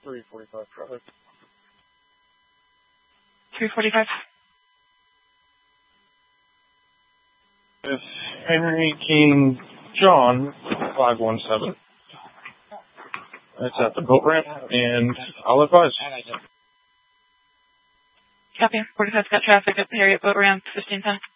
345 traffic. 345. It's Henry King John 517. It's at the boat ramp, and I'll advise. Copy. 45's got traffic at the Harriet boat ramp, 1510.